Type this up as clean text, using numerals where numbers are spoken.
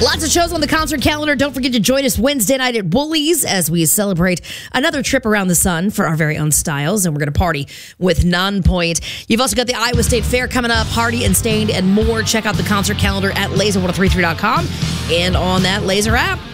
Lots of shows on the concert calendar. Don't forget to join us Wednesday night at Woolies as we celebrate another trip around the sun for our very own Styles. And we're going to party with Nonpoint. You've also got the Iowa State Fair coming up, Hardy and Stained, and more. Check out the concert calendar at laser1033.com and on that Laser app.